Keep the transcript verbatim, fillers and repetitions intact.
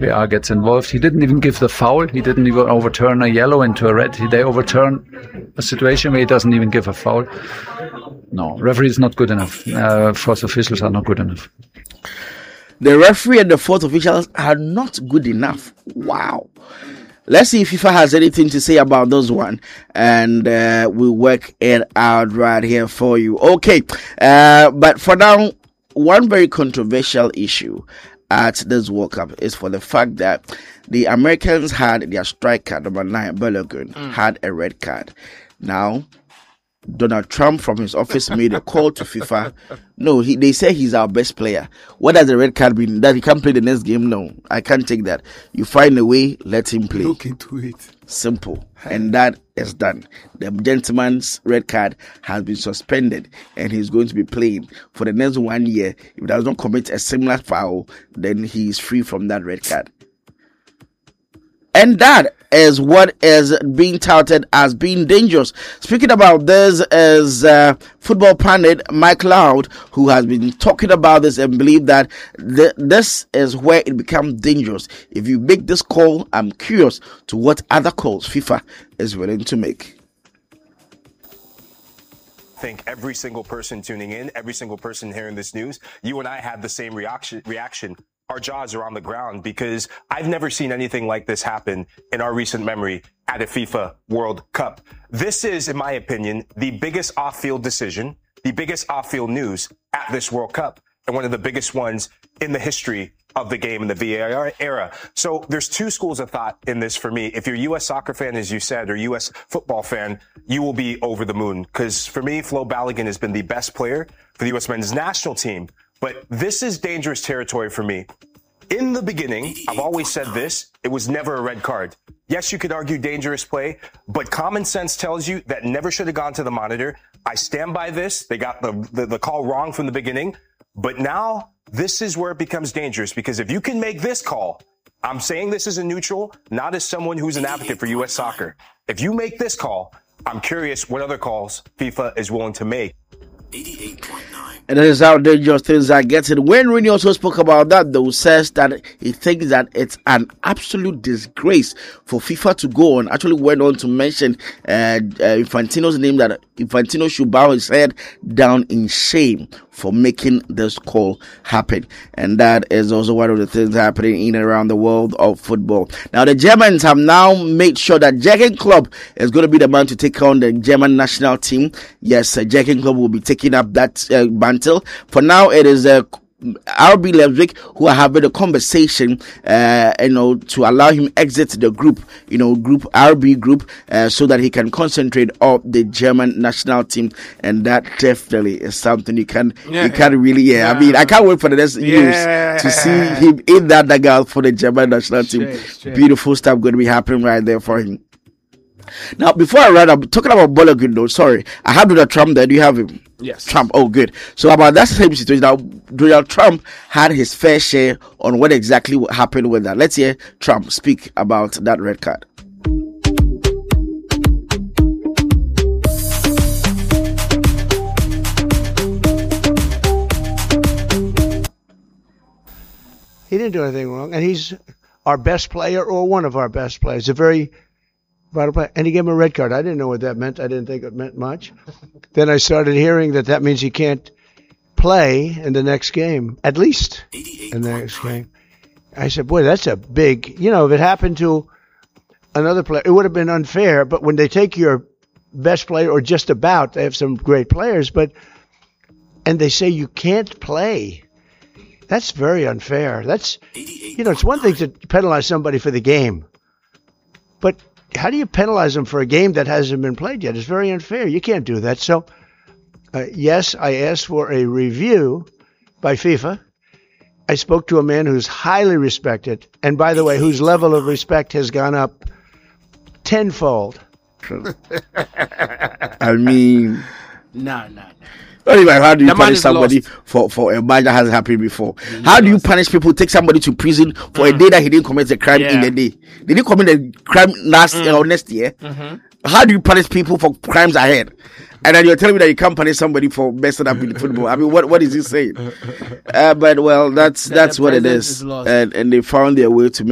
V A R gets involved. He didn't even give the foul. He didn't even overturn a yellow into a red. They overturn a situation where he doesn't even give a foul. No, referee is not good enough. Uh, fourth officials are not good enough. The referee and the fourth officials are not good enough. Wow. Let's see if FIFA has anything to say about those one, and uh, we'll work it out right here for you. Okay, uh, but for now, one very controversial issue at this World Cup is for the fact that the Americans had their striker, number nine, Balogun, mm. had a red card. Now, Donald Trump from his office made a call to FIFA. No, he, they say he's our best player. What does the red card mean? That he can't play the next game? No, I can't take that. You find a way, let him play. Look into it. Simple. And that is done. The gentleman's red card has been suspended and he's going to be playing for the next one year. If he does not commit a similar foul, then he is free from that red card. And that is what is being touted as being dangerous. Speaking about this is uh, football pundit Mike Loud, who has been talking about this and believe that th- this is where it becomes dangerous. If you make this call, I'm curious to what other calls FIFA is willing to make. I think every single person tuning in, every single person hearing this news, you and I have the same reaction. reaction. Our jaws are on the ground because I've never seen anything like this happen in our recent memory at a FIFA World Cup. This is, in my opinion, the biggest off-field decision, the biggest off-field news at this World Cup, and one of the biggest ones in the history of the game in the V A R era. So there's two schools of thought in this for me. If you're a U S soccer fan, as you said, or U S football fan, you will be over the moon. Because for me, Flo Balogun has been the best player for the U S men's national team. But this is dangerous territory for me. In the beginning, I've always said this, it was never a red card. Yes, you could argue dangerous play, but common sense tells you that never should have gone to the monitor. I stand by this. They got the, the, the call wrong from the beginning. But now this is where it becomes dangerous, because if you can make this call, I'm saying this as a neutral, not as someone who's an advocate for U S soccer. If you make this call, I'm curious what other calls FIFA is willing to make. eighty-eight point nine. And that is how dangerous things are getting. Wayne Rooney also spoke about that, though, says that he thinks that it's an absolute disgrace for FIFA to go on. Actually went on to mention uh, uh, Infantino's name, that Infantino should bow his head down in shame for making this call happen. And that is also one of the things happening in and around the world of football. Now, the Germans have now made sure that Jürgen Klopp is going to be the man to take on the German national team. Yes, uh, Jürgen Klopp will be taking up that uh, mantle. For now, it is a uh, R B Leipzig who are having a conversation, uh, you know, to allow him exit the group, you know, group R B group, uh, so that he can concentrate on the German national team, and that definitely is something you can, yeah, you can't really, yeah, yeah. I mean, I can't wait for the next yeah. news to see him in that dugout for the German national team. Shit, shit. Beautiful stuff going to be happening right there for him. Now, before I run, I'm talking about Balogun though. Sorry, I have Donald Trump there. Do you have him? Yes. Trump. Oh, good. So about that same situation, now Donald Trump had his fair share on what exactly happened with that. Let's hear Trump speak about that red card. He didn't do anything wrong, and he's our best player or one of our best players. A very vital player, and he gave him a red card. I didn't know what that meant. I didn't think it meant much. Then I started hearing that that means he can't play in the next game, at least in the next game. I said, boy, that's a big, you know, if it happened to another player, it would have been unfair. But when they take your best player, or just about, they have some great players, but, and they say you can't play, that's very unfair. That's, you know, it's one thing to penalize somebody for the game, but how do you penalize them for a game that hasn't been played yet? It's very unfair. You can't do that. So, uh, yes, I asked for a review by FIFA. I spoke to a man who's highly respected, and by the way, whose level of respect has gone up tenfold. I mean, no, no, no. Anyway, how do you the punish somebody for, for a match that hasn't happened before? He's how do you punish people, take somebody to prison for mm. a day that he didn't commit a crime yeah. in a day? Did he commit a crime last mm. or next year? Mm-hmm. How do you punish people for crimes ahead? And then you're telling me that you can't punish somebody for messing up in football. I mean, what what is he saying? Uh, but, well, that's that's what it is. is and, and they found their way to